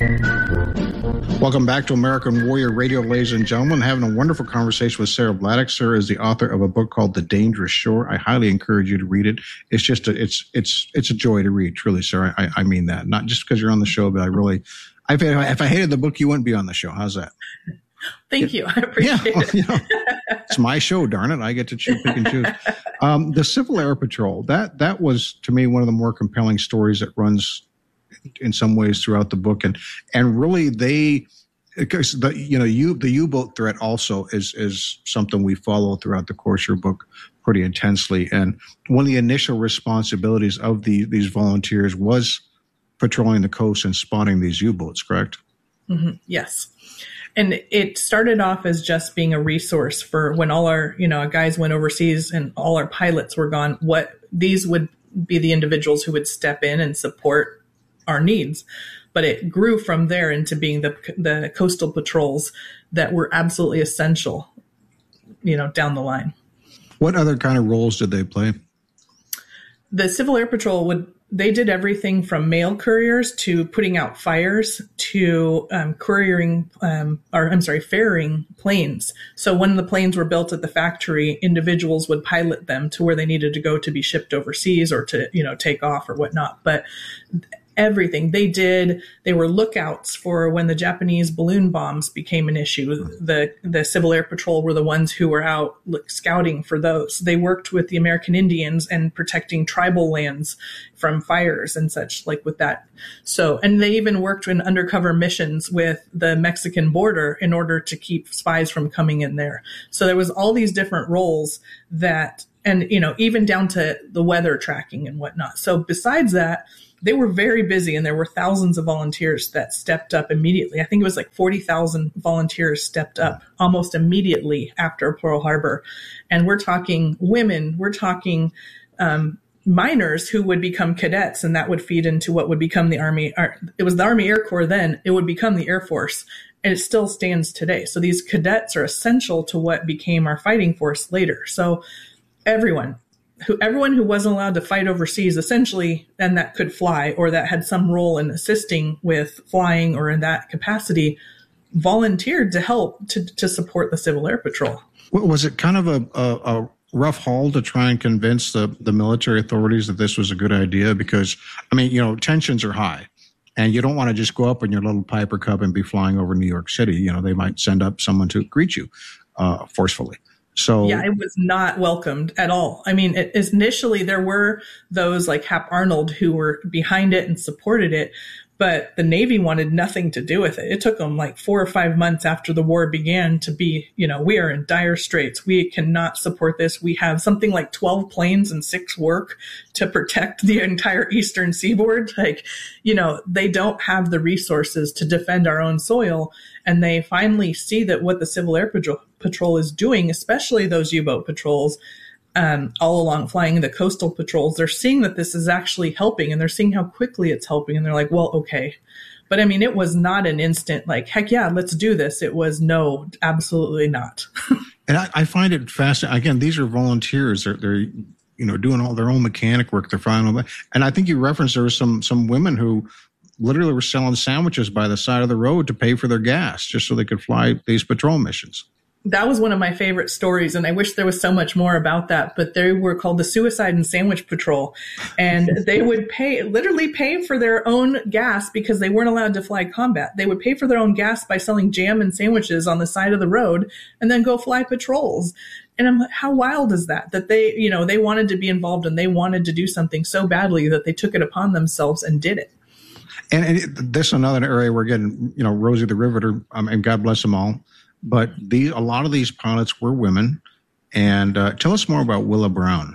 Welcome back to American Warrior Radio, ladies and gentlemen. Having a wonderful conversation with Sarah Bladdock. Sarah is the author of a book called The Dangerous Shore. I highly encourage you to read it. It's just it's a joy to read, truly, Sarah. I mean that. Not just because you're on the show, but if I hated the book, you wouldn't be on the show. How's that? Thank you. I appreciate it. It's my show, darn it. I get to pick and choose. The Civil Air Patrol, that was, to me, one of the more compelling stories that runs in some ways throughout the book. And really because the U-boat threat also is something we follow throughout the course of your book pretty intensely. And one of the initial responsibilities of these volunteers was patrolling the coast and spotting these U-boats, correct? Mm-hmm. Yes. And it started off as just being a resource for when all our, guys went overseas and all our pilots were gone, these would be the individuals who would step in and support our needs. But it grew from there into being the coastal patrols that were absolutely essential, down the line. What other kind of roles did they play? The Civil Air Patrol they did everything from mail couriers to putting out fires to ferrying planes. So when the planes were built at the factory, individuals would pilot them to where they needed to go to be shipped overseas or to, take off or whatnot. But everything they did, they were lookouts for when the Japanese balloon bombs became an issue. The Civil Air Patrol were the ones who were out scouting for those. They worked with the American Indians and protecting tribal lands from fires and such like with that. So, and they even worked in undercover missions with the Mexican border in order to keep spies from coming in there. So there was all these different roles and even down to the weather tracking and whatnot. So besides that, they were very busy, and there were thousands of volunteers that stepped up immediately. I think it was like 40,000 volunteers stepped up almost immediately after Pearl Harbor. And we're talking women, we're talking minors who would become cadets, and that would feed into what would become the Army. It was the Army Air Corps then. It would become the Air Force, and it still stands today. So these cadets are essential to what became our fighting force later. So everyone who wasn't allowed to fight overseas, essentially, and that could fly or that had some role in assisting with flying or in that capacity, volunteered to help to support the Civil Air Patrol. Was it kind of a rough haul to try and convince the military authorities that this was a good idea? Because, tensions are high, and you don't want to just go up in your little Piper Cub and be flying over New York City. They might send up someone to greet you forcefully. So yeah, it was not welcomed at all. Initially there were those like Hap Arnold who were behind it and supported it, but the Navy wanted nothing to do with it. It took them like 4 or 5 months after the war began to be, we are in dire straits. We cannot support this. We have something like 12 planes and 6 work to protect the entire eastern seaboard. They don't have the resources to defend our own soil. And they finally see that what the Civil Air Patrol is doing, especially those U-boat patrols, all along flying the coastal patrols, they're seeing that this is actually helping, and they're seeing how quickly it's helping. And they're like, well, okay. But it was not an instant like, heck yeah, let's do this. It was no, absolutely not. And I find it fascinating. Again, these are volunteers. They're doing all their own mechanic work. They're flying all that. And I think you referenced there were some women who literally were selling sandwiches by the side of the road to pay for their gas just so they could fly these patrol missions. That was one of my favorite stories, and I wish there was so much more about that, but they were called the Suicide and Sandwich Patrol, and they would literally pay for their own gas because they weren't allowed to fly combat. They would pay for their own gas by selling jam and sandwiches on the side of the road and then go fly patrols. And I'm like, how wild is that? That they, they wanted to be involved and they wanted to do something so badly that they took it upon themselves and did it. And this is another area we're getting, Rosie the Riveter, and God bless them all. But a lot of these pilots were women. And tell us more about Willa Brown.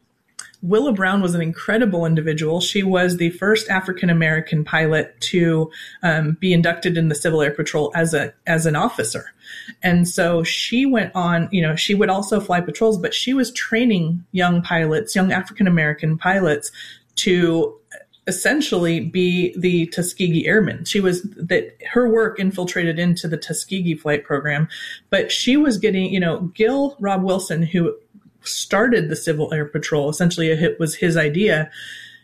Willa Brown was an incredible individual. She was the first African-American pilot to be inducted in the Civil Air Patrol as an officer. And so she went on, she would also fly patrols, but she was training young African-American pilots to essentially be the Tuskegee Airmen. Her work infiltrated into the Tuskegee flight program, but she was getting, Gil Rob Wilson, who started the Civil Air Patrol, essentially it was his idea.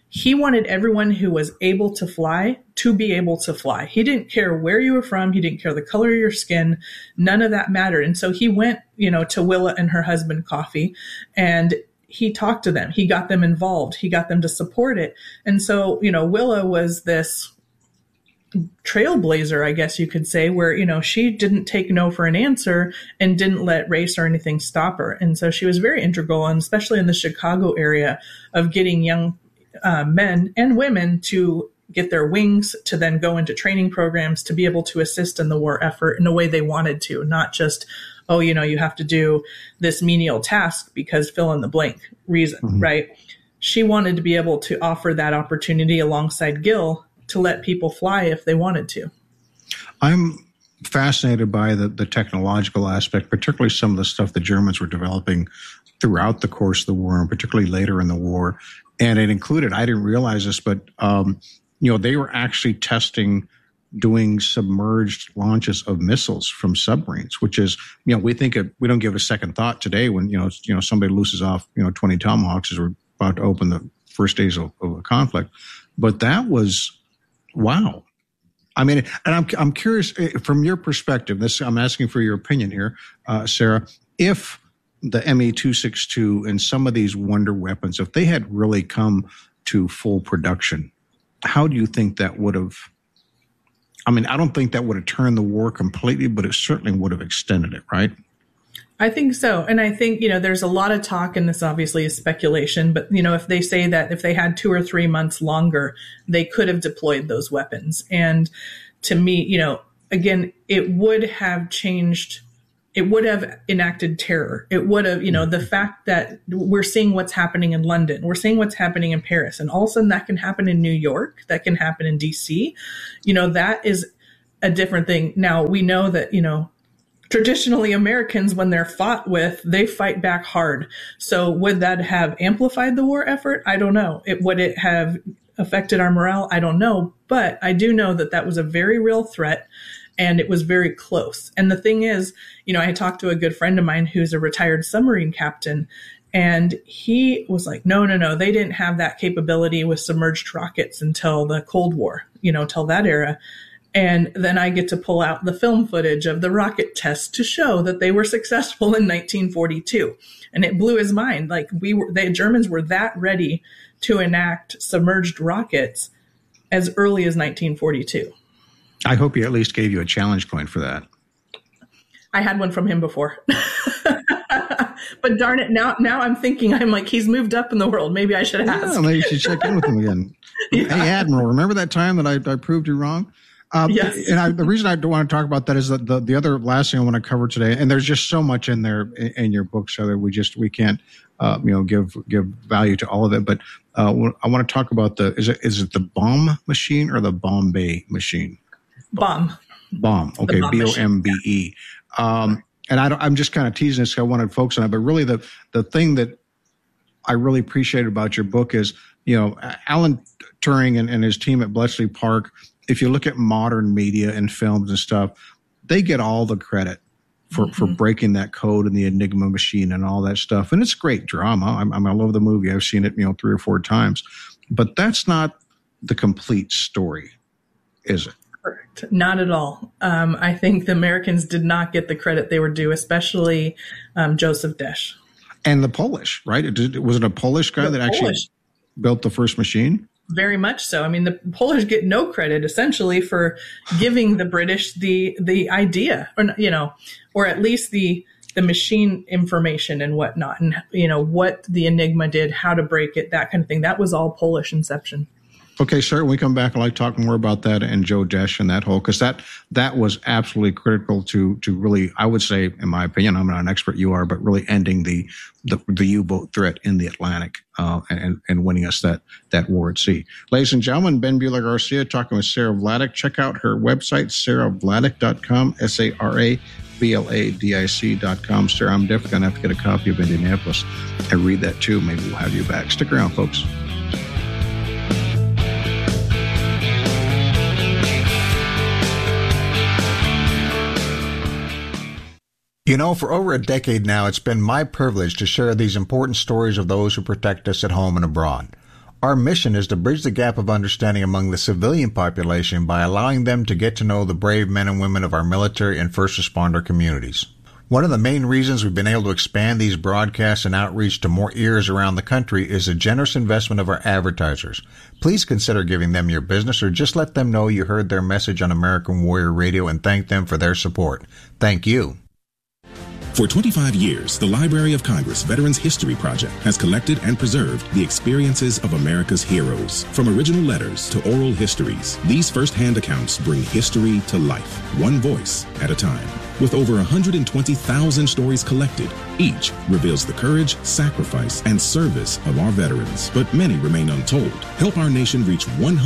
he wanted everyone who was able to fly to be able to fly. He didn't care where you were from. He didn't care the color of your skin. None of that mattered. And so he went, to Willa and her husband, Coffee, and he talked to them. He got them involved. He got them to support it. And so, Willa was this trailblazer, I guess you could say, where, she didn't take no for an answer and didn't let race or anything stop her. And so she was very integral, and especially in the Chicago area, of getting young men and women to get their wings, to then go into training programs to be able to assist in the war effort in a way they wanted to, not just, you have to do this menial task because fill in the blank reason, right? She wanted to be able to offer that opportunity alongside Gil to let people fly if they wanted to. I'm fascinated by the technological aspect, particularly some of the stuff the Germans were developing throughout the course of the war, and particularly later in the war. And it included, I didn't realize this, but, they were actually testing doing submerged launches of missiles from submarines, which is, we don't give a second thought today when, somebody looses off, 20 Tomahawks as we're about to open the first days of a conflict. But that was, wow. I mean, and I'm curious from your perspective, I'm asking for your opinion here, Sarah, if the ME-262 and some of these wonder weapons, if they had really come to full production, how do you think that would have, I don't think that would have turned the war completely, but it certainly would have extended it, right? I think so. And I think, there's a lot of talk, and this obviously is speculation, but, if they say that if they had 2 or 3 months longer, they could have deployed those weapons. And to me, again, it would have changed. It would have enacted terror. It would have, the fact that we're seeing what's happening in London, we're seeing what's happening in Paris, and all of a sudden that can happen in New York, that can happen in DC, that is a different thing. Now, we know that, traditionally Americans, when they're fought with, they fight back hard. So would that have amplified the war effort? I don't know. Would it have affected our morale? I don't know. But I do know that that was a very real threat. And it was very close. And the thing is, I talked to a good friend of mine who's a retired submarine captain, and he was like, no, they didn't have that capability with submerged rockets until the Cold War, till that era. And then I get to pull out the film footage of the rocket test to show that they were successful in 1942. And it blew his mind. Like the Germans were that ready to enact submerged rockets as early as 1942. I hope he at least gave you a challenge point for that. I had one from him before. But darn it, now I'm thinking, I'm like, he's moved up in the world. Maybe I should ask. Yeah, maybe you should check in with him again. Yeah. Hey, Admiral, remember that time that I proved you wrong? Yes. And the reason I do want to talk about that is that the other last thing I want to cover today, and there's just so much in there in your book, so that we can't give value to all of it. But I want to talk about is it the bomb machine or the Bombay machine? Bomb. Okay, BOMBE. And I'm just kind of teasing this. I wanted folks on it, but really the thing that I really appreciated about your book is, Alan Turing and his team at Bletchley Park. If you look at modern media and films and stuff, they get all the credit for breaking that code and the Enigma machine and all that stuff. And it's great drama. I love the movie. I've seen it, 3 or 4 times. But that's not the complete story, is it? Correct. Not at all. I think the Americans did not get the credit they were due, especially Joseph Desch. And the Polish, right? Was it a Polish guy that actually built the first machine? Very much so. I mean, the Polish get no credit essentially for giving the British the idea, or at least the machine information and whatnot, and what the Enigma did, how to break it, that kind of thing. That was all Polish inception. Okay, sir, when we come back, I'd like to talk more about that and Joe Desch and that whole, because that was absolutely critical to really, I would say, in my opinion, I'm not an expert, you are, but really ending the U-boat threat in the Atlantic and winning us that war at sea. Ladies and gentlemen, Ben Buehler-Garcia talking with Sarah Vladeck. Check out her website, sarahvladeck.com, SARAVLADIC.com. Sarah, I'm definitely going to have to get a copy of Indianapolis and read that too. Maybe we'll have you back. Stick around, folks. For over a decade now, it's been my privilege to share these important stories of those who protect us at home and abroad. Our mission is to bridge the gap of understanding among the civilian population by allowing them to get to know the brave men and women of our military and first responder communities. One of the main reasons we've been able to expand these broadcasts and outreach to more ears around the country is the generous investment of our advertisers. Please consider giving them your business or just let them know you heard their message on American Warrior Radio and thank them for their support. Thank you. For 25 years, the Library of Congress Veterans History Project has collected and preserved the experiences of America's heroes. From original letters to oral histories, these first-hand accounts bring history to life, one voice at a time. With over 120,000 stories collected, each reveals the courage, sacrifice, and service of our veterans. But many remain untold. Help our nation reach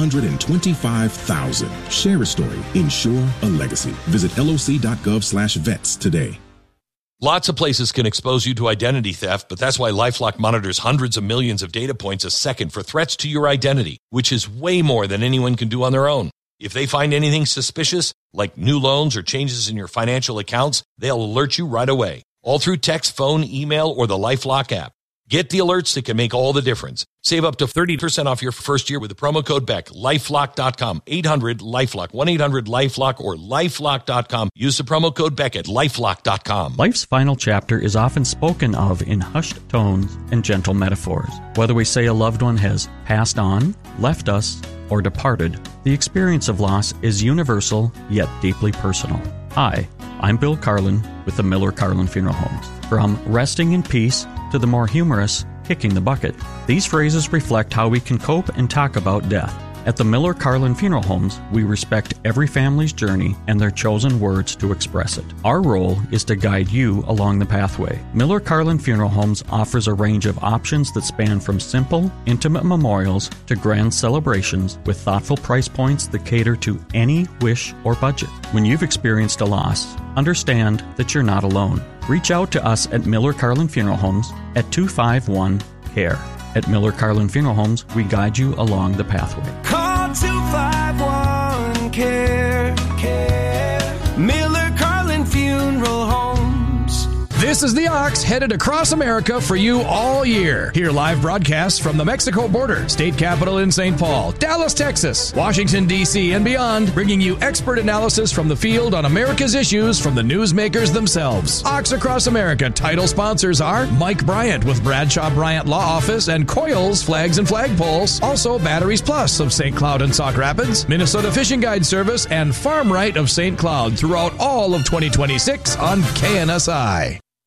125,000. Share a story. Ensure a legacy. Visit loc.gov/vets today. Lots of places can expose you to identity theft, but that's why LifeLock monitors hundreds of millions of data points a second for threats to your identity, which is way more than anyone can do on their own. If they find anything suspicious, like new loans or changes in your financial accounts, they'll alert you right away, all through text, phone, email, or the LifeLock app. Get the alerts that can make all the difference. Save up to 30% off your first year with the promo code BECK. LifeLock.com, 800-LifeLock, 1-800-LifeLock, or LifeLock.com. Use the promo code BECK at LifeLock.com. Life's final chapter is often spoken of in hushed tones and gentle metaphors. Whether we say a loved one has passed on, left us, or departed, the experience of loss is universal yet deeply personal. Hi, I'm Bill Carlin with the Miller Carlin Funeral Homes. From resting in peace to the more humorous kicking the bucket, these phrases reflect how we can cope and talk about death. At the Miller Carlin Funeral Homes, we respect every family's journey and their chosen words to express it. Our role is to guide you along the pathway. Miller Carlin Funeral Homes offers a range of options that span from simple, intimate memorials to grand celebrations with thoughtful price points that cater to any wish or budget. When you've experienced a loss, understand that you're not alone. Reach out to us at Miller Carlin Funeral Homes at 251-CARE. At Miller Carlin Funeral Homes, we guide you along the pathway. Call 251-CARE. Miller Carlin Funeral Homes. This is the Ox, headed across America for you all year. Hear live broadcasts from the Mexico border, state capital in St. Paul, Dallas, Texas, Washington, D.C., and beyond, bringing you expert analysis from the field on America's issues from the newsmakers themselves. Ox Across America title sponsors are Mike Bryant with Bradshaw Bryant Law Office and Coils Flags and Flagpoles. Also, Batteries Plus of St. Cloud and Sauk Rapids, Minnesota Fishing Guide Service, and Farm Right of St. Cloud throughout all of 2026 on KNSI.